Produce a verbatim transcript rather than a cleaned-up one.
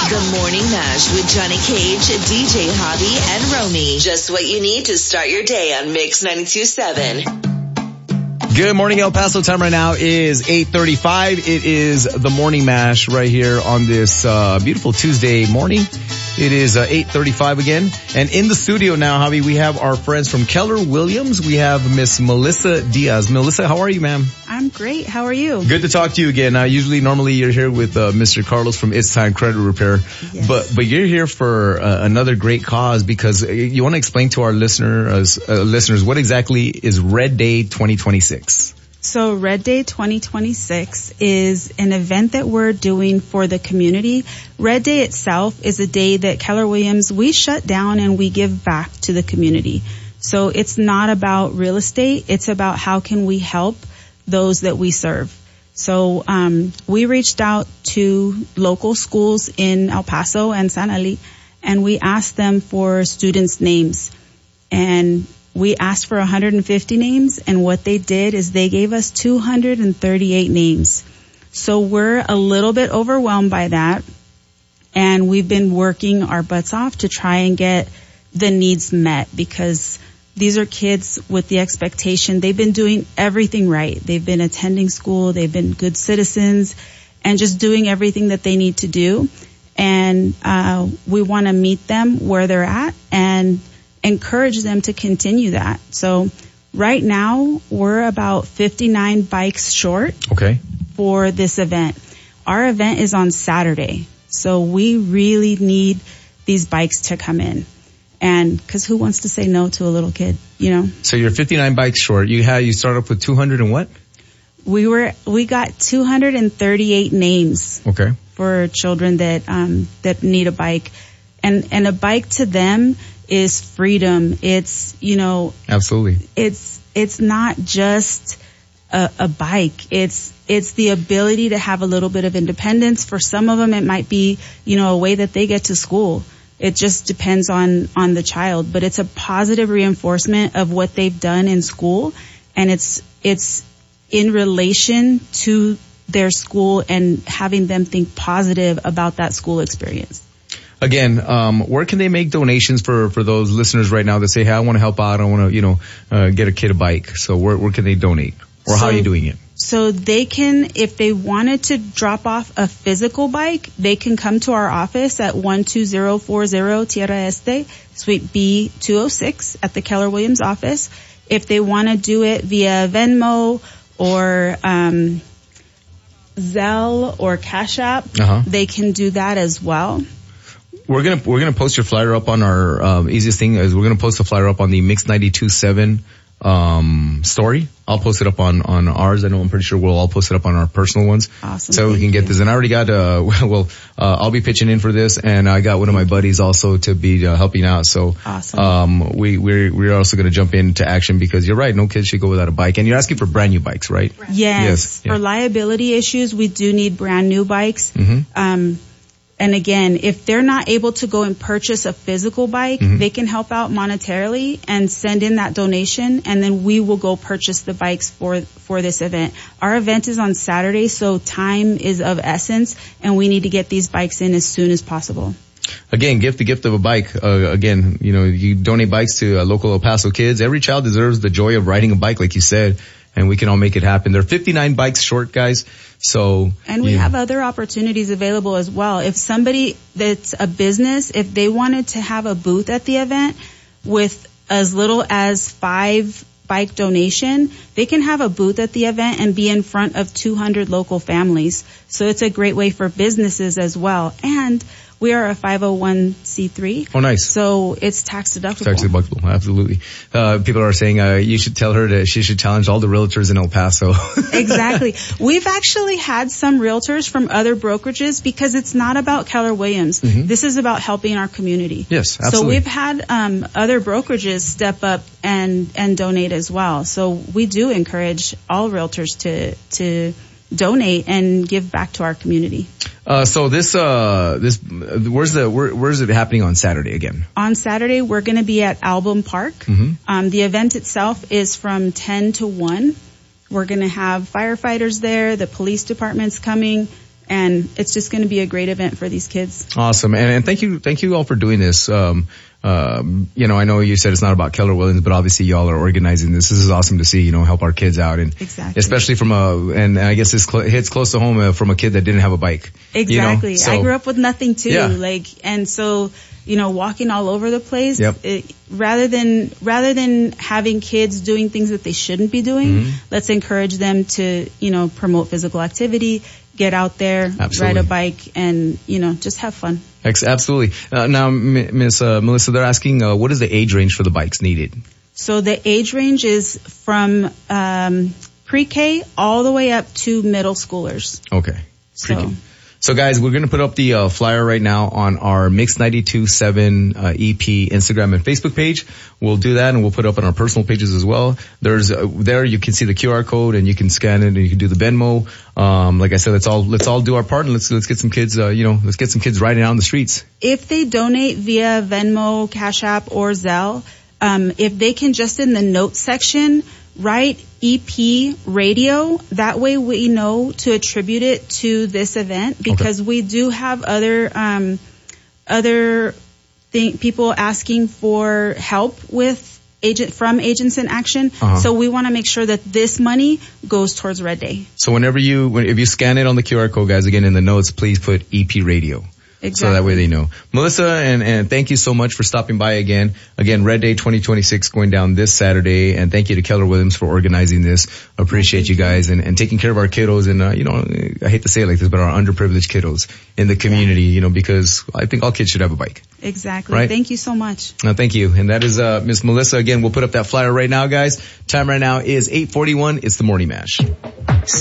The Morning Mash with Johnny Cage, D J Hobby, and Romy. Just what you need to start your day on Mix ninety-two point seven. Good morning, El Paso. Time right now is eight thirty-five. It is the Morning Mash right here on this uh beautiful Tuesday morning. It is uh, eight thirty-five again. And in the studio now, Javi, we have our friends from Keller Williams. We have Miss Melissa Diaz. Melissa, how are you, ma'am? I'm great. How are you? Good to talk to you again. Uh, usually, normally you're here with uh, Mister Carlos from It's Time Credit Repair. Yes. But but you're here for uh, another great cause because you want to explain to our listeners, uh, listeners what exactly is Red Day twenty twenty-six. So Red Day twenty twenty-six is an event that we're doing for the community. Red Day itself is a day that Keller Williams, we shut down and we give back to the community. So it's not about real estate. It's about how can we help those that we serve. So um, we reached out to local schools in El Paso and San Ali, and we asked them for students' names. And we asked for one hundred fifty names, and what they did is they gave us two hundred thirty-eight names. So we're a little bit overwhelmed by that, and we've been working our butts off to try and get the needs met because these are kids with the expectation. They've been doing everything right. They've been attending school. They've been good citizens and just doing everything that they need to do. And uh we want to meet them where they're at and encourage them to continue that. So right now we're about fifty-nine bikes short. Okay. For this event. Our event is on Saturday. So we really need these bikes to come in. And cause who wants to say no to a little kid, you know? So you're fifty-nine bikes short. You had, you start off with two hundred and what? We were, we got two hundred thirty-eight names. Okay. For children that, um, that need a bike. And, and a bike to them is freedom. It's, you know. Absolutely. It's, it's not just a, a bike. It's, it's the ability to have a little bit of independence. For some of them, it might be, you know, a way that they get to school. It just depends on, on the child, but it's a positive reinforcement of what they've done in school. And it's, it's in relation to their school and having them think positive about that school experience. Again, um, where can they make donations for, for those listeners right now that say, hey, I want to help out. I want to, you know, uh, get a kid a bike. So where, where can they donate or so, how are you doing it? So they can, if they wanted to drop off a physical bike, they can come to our office at one two zero four zero Tierra Este, Suite B two oh six at the Keller Williams office. If they want to do it via Venmo or, um, Zelle or Cash App, uh-huh. they can do that as well. We're gonna we're gonna post your flyer up on our um, easiest thing is we're gonna post the flyer up on the Mix ninety-two point seven um story. I'll post it up on on ours. I know I'm pretty sure we'll all post it up on our personal ones. Awesome. So we can get you. this. And I already got uh well uh I'll be pitching in for this, and I got one of my buddies also to be uh, helping out. So awesome. um we we're we're also gonna jump into action because you're right. No kid should go without a bike. And you're asking for brand new bikes, right? Yes. yes. For yeah. liability issues, we do need brand new bikes. Mm-hmm. Um. And again, if they're not able to go and purchase a physical bike, mm-hmm. they can help out monetarily and send in that donation, and then we will go purchase the bikes for for this event. Our event is on Saturday, so time is of essence, and we need to get these bikes in as soon as possible. Again, gift the gift of a bike. Uh, again, you know, you donate bikes to uh, local El Paso kids. Every child deserves the joy of riding a bike, like you said, and we can all make it happen. There are fifty-nine bikes short, guys. So, and we yeah. have other opportunities available as well. If somebody that's a business, if they wanted to have a booth at the event with as little as five bike donation, they can have a booth at the event and be in front of two hundred local families. So it's a great way for businesses as well. And we are a five oh one c three. Oh, nice. So it's tax deductible. Tax deductible, absolutely. Uh, people are saying, uh, you should tell her that she should challenge all the realtors in El Paso. Exactly. We've actually had some realtors from other brokerages because it's not about Keller Williams. Mm-hmm. This is about helping our community. Yes, absolutely. So we've had, um, other brokerages step up and, and donate as well. So we do encourage all realtors to, to donate and give back to our community. Uh, so this, uh, this, where's the, where, where's it happening on Saturday again? On Saturday, we're going to be at Album Park. Mm-hmm. Um, the event itself is from ten to one. We're going to have firefighters there. The police department's coming. And it's just going to be a great event for these kids. Awesome. And, and thank you, thank you all for doing this. Um, um, you know, I know you said it's not about Keller Williams, but obviously y'all are organizing this. This is awesome to see, you know, help our kids out. And exactly. Especially from a, and I guess this cl- hits close to home uh, from a kid that didn't have a bike. Exactly. You know? So, I grew up with nothing too. Yeah. Like, and so, you know, walking all over the place, yep. it, rather than, rather than having kids doing things that they shouldn't be doing, mm-hmm. let's encourage them to, you know, promote physical activity, get out there, Absolutely. ride a bike, and, you know, just have fun. Absolutely. Uh, now, Miss uh, Melissa, they're asking, uh, what is the age range for the bikes needed? So the age range is from um, pre-K all the way up to middle schoolers. Okay. Pre-K. So. So guys, we're going to put up the uh, flyer right now on our Mix ninety-two point seven uh, E P Instagram and Facebook page. We'll do that, and we'll put it up on our personal pages as well. There's uh, there you can see the Q R code, and you can scan it, and you can do the Venmo. Um, like I said, let's all let's all do our part, and let's let's get some kids. Uh, you know, let's get some kids riding out on the streets. If they donate via Venmo, Cash App, or Zelle, um, if they can just in the notes section write E P radio, that way we know to attribute it to this event, because okay. we do have other um other thing, people asking for help with agent from Agents in Action. Uh-huh. So we want to make sure that this money goes towards Red Day. So whenever you when, if you scan it on the Q R code, guys, again in the notes, please put E P radio. Exactly. So that way they know. Melissa, and, and thank you so much for stopping by again. Again, Red Day twenty twenty-six going down this Saturday, and thank you to Keller Williams for organizing this. Appreciate thank you guys and, and taking care of our kiddos, and uh, you know, I hate to say it like this, but our underprivileged kiddos in the community, yeah. you know, because I think all kids should have a bike. Exactly. Right? Thank you so much. No, thank you. And that is uh Miss Melissa. Again, we'll put up that flyer right now, guys. Time right now is eight forty-one. It's the Morning Mash.